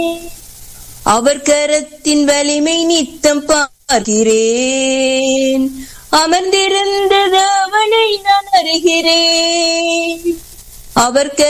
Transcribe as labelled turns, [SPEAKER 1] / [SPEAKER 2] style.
[SPEAKER 1] அவர் கரத்தின் வலிமை நித்தம் பார்க்கிறேன். அமர்ந்திருந்தது அவனை நான் அறிகிறேன். அவர்